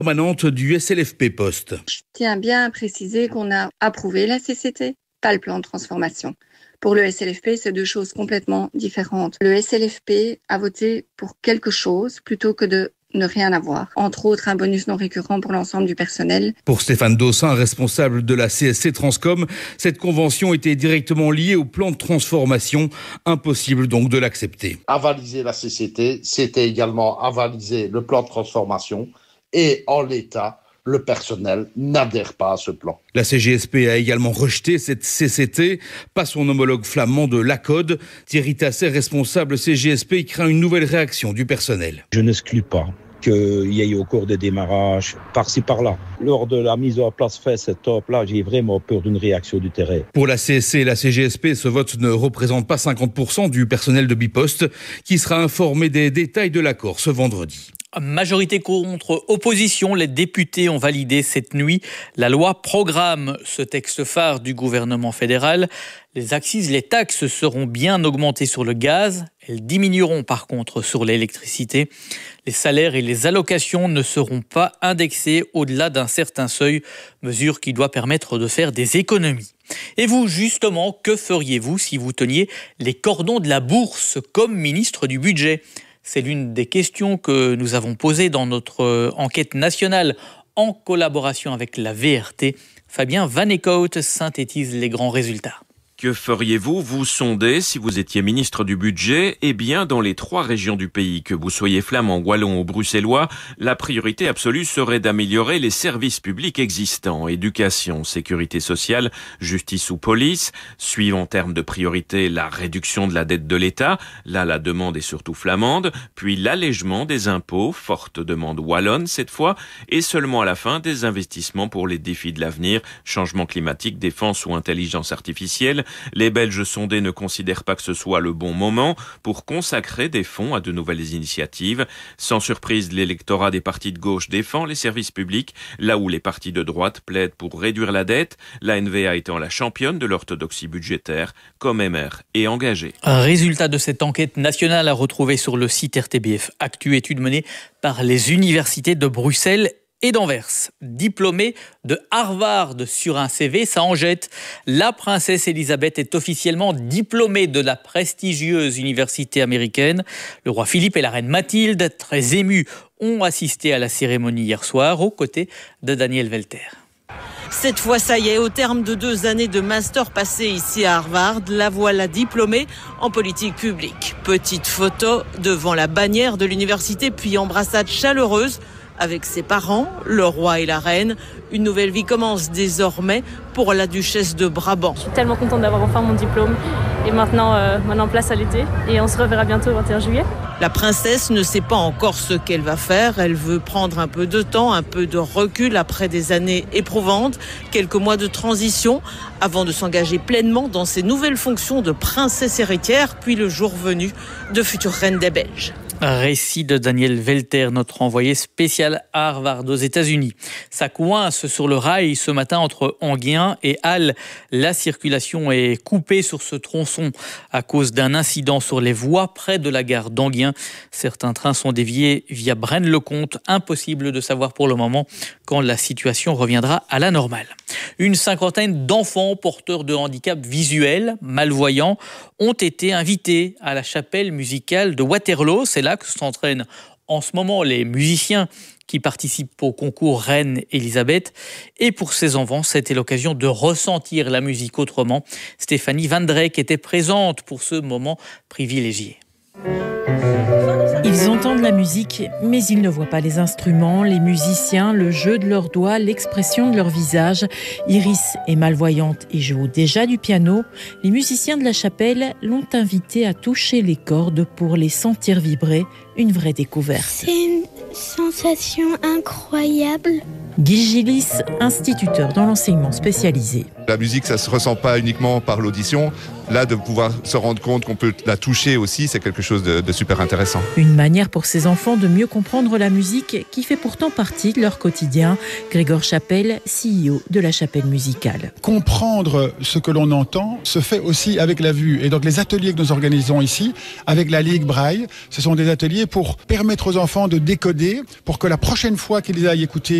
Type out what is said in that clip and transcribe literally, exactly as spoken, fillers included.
Permanente du S L F P Poste. Je tiens bien à préciser qu'on a approuvé la C C T, pas le plan de transformation. Pour le S L F P, c'est deux choses complètement différentes. Le S L F P a voté pour quelque chose plutôt que de ne rien avoir. Entre autres, un bonus non récurrent pour l'ensemble du personnel. Pour Stéphane Dossin, responsable de la C S C Transcom, cette convention était directement liée au plan de transformation. Impossible donc de l'accepter. Avaliser la C C T, c'était également avaliser le plan de transformation. Et en l'état, le personnel n'adhère pas à ce plan. La C G S P a également rejeté cette C C T, pas son homologue flamand de l'A-Code. Thierry Tasset, responsable C G S P, craint une nouvelle réaction du personnel. Je n'exclus pas qu'il y ait au cours des démarrages, par-ci par-là. Lors de la mise en place fait cette top-là, j'ai vraiment peur d'une réaction du terrain. Pour la C S C et la C G S P, ce vote ne représente pas cinquante pour cent du personnel de Bipost, qui sera informé des détails de l'accord ce vendredi. Majorité contre opposition, les députés ont validé cette nuit la loi programme, ce texte phare du gouvernement fédéral. Les accises, les taxes seront bien augmentées sur le gaz, elles diminueront par contre sur l'électricité. Les salaires et les allocations ne seront pas indexés au-delà d'un certain seuil, mesure qui doit permettre de faire des économies. Et vous, justement, que feriez-vous si vous teniez les cordons de la bourse comme ministre du budget ? C'est l'une des questions que nous avons posées dans notre enquête nationale en collaboration avec la V R T. Fabien Van Eekhout synthétise les grands résultats. Que feriez-vous, vous sondez, si vous étiez ministre du budget ? Eh bien, dans les trois régions du pays, que vous soyez flamand, wallon ou bruxellois, la priorité absolue serait d'améliorer les services publics existants. Éducation, sécurité sociale, justice ou police. Suivent en termes de priorité la réduction de la dette de l'État. Là, la demande est surtout flamande. Puis l'allègement des impôts, forte demande wallonne cette fois. Et seulement à la fin, des investissements pour les défis de l'avenir, changement climatique, défense ou intelligence artificielle. Les Belges sondés ne considèrent pas que ce soit le bon moment pour consacrer des fonds à de nouvelles initiatives. Sans surprise, l'électorat des partis de gauche défend les services publics, là où les partis de droite plaident pour réduire la dette, la N V A étant la championne de l'orthodoxie budgétaire, comme M R et engagée. Un résultat de cette enquête nationale à retrouver sur le site R T B F Actu, étude menée par les universités de Bruxelles et d'Anvers. Diplômée de Harvard sur un C V, ça en jette. La princesse Elisabeth est officiellement diplômée de la prestigieuse université américaine. Le roi Philippe et la reine Mathilde, très émus, ont assisté à la cérémonie hier soir aux côtés de Daniel Welter. Cette fois, ça y est, au terme de deux années de master passé ici à Harvard, la voilà diplômée en politique publique. Petite photo devant la bannière de l'université, puis embrassade chaleureuse avec ses parents, le roi et la reine. Une nouvelle vie commence désormais pour la duchesse de Brabant. Je suis tellement contente d'avoir enfin mon diplôme et maintenant, euh, maintenant place à l'été et on se reverra bientôt le vingt et un juillet. La princesse ne sait pas encore ce qu'elle va faire. Elle veut prendre un peu de temps, un peu de recul après des années éprouvantes, quelques mois de transition avant de s'engager pleinement dans ses nouvelles fonctions de princesse héritière, puis le jour venu de future reine des Belges. Récit de Daniel Welter, notre envoyé spécial à Harvard aux États-Unis. Ça coince sur le rail ce matin entre Enghien et Halle. La circulation est coupée sur ce tronçon à cause d'un incident sur les voies près de la gare d'Enghien. Certains trains sont déviés via Braine-le-Comte. Impossible de savoir pour le moment quand la situation reviendra à la normale. Une cinquantaine d'enfants porteurs de handicap visuel, malvoyants, ont été invités à la chapelle musicale de Waterloo. C'est là que s'entraînent en ce moment les musiciens qui participent au concours Reine Elisabeth. Et pour ces enfants, c'était l'occasion de ressentir la musique autrement. Stéphanie Van Dreyck était présente pour ce moment privilégié. Ils entendent la musique, mais ils ne voient pas les instruments, les musiciens, le jeu de leurs doigts, l'expression de leur visage. Iris est malvoyante et joue déjà du piano. Les musiciens de la chapelle l'ont invitée à toucher les cordes pour les sentir vibrer. Une vraie découverte. C'est une sensation incroyable. Guy Gillis, instituteur dans l'enseignement spécialisé. La musique, ça ne se ressent pas uniquement par l'audition, Là, de pouvoir se rendre compte qu'on peut la toucher aussi, c'est quelque chose de, de super intéressant. Une manière pour ces enfants de mieux comprendre la musique qui fait pourtant partie de leur quotidien. Grégoire Chapelle, C E O de la Chapelle musicale. Comprendre ce que l'on entend se fait aussi avec la vue. Et donc les ateliers que nous organisons ici, avec la Ligue Braille, ce sont des ateliers pour permettre aux enfants de décoder, pour que la prochaine fois qu'ils aillent écouter